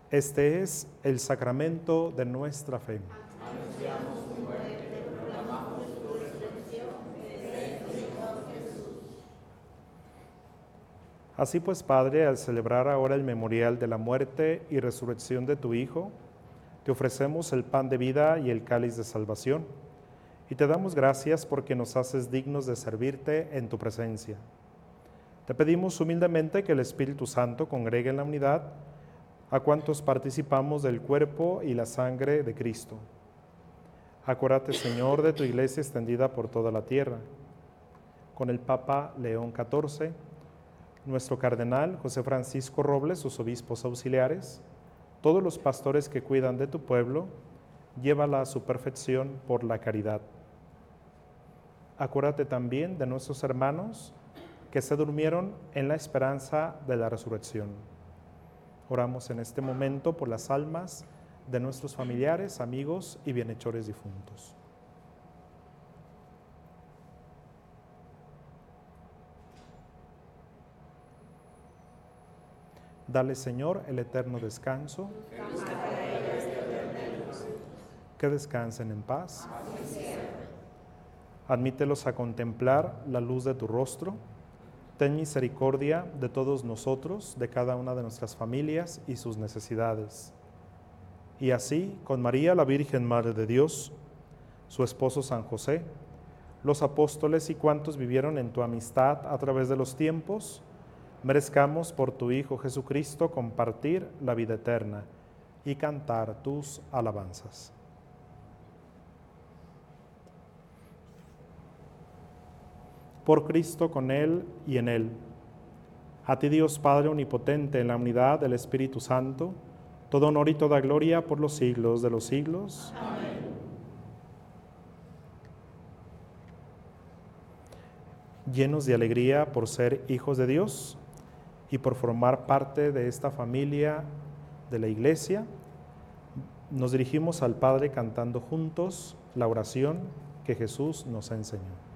Este es el sacramento de nuestra fe. Así pues, Padre, al celebrar ahora el memorial de la muerte y resurrección de tu Hijo, te ofrecemos el pan de vida y el cáliz de salvación, y te damos gracias porque nos haces dignos de servirte en tu presencia. Te pedimos humildemente que el Espíritu Santo congregue en la unidad a cuantos participamos del cuerpo y la sangre de Cristo. Acuérdate, Señor, de tu iglesia extendida por toda la tierra, con el Papa León XIV, nuestro cardenal José Francisco Robles, sus obispos auxiliares, todos los pastores que cuidan de tu pueblo, llévala a su perfección por la caridad. Acuérdate también de nuestros hermanos que se durmieron en la esperanza de la resurrección. Oramos en este momento por las almas de nuestros familiares, amigos y bienhechores difuntos. Dale, Señor, el eterno descanso. Que descansen en paz. Admítelos a contemplar la luz de tu rostro. Ten misericordia de todos nosotros, de cada una de nuestras familias y sus necesidades. Y así, con María, la Virgen Madre de Dios, su esposo San José, los apóstoles y cuantos vivieron en tu amistad a través de los tiempos, merezcamos por tu Hijo Jesucristo compartir la vida eterna y cantar tus alabanzas. Por Cristo, con Él y en Él. A ti, Dios Padre Omnipotente, en la unidad del Espíritu Santo, todo honor y toda gloria por los siglos de los siglos. Amén. Llenos de alegría por ser hijos de Dios y por formar parte de esta familia de la Iglesia, nos dirigimos al Padre cantando juntos la oración que Jesús nos enseñó.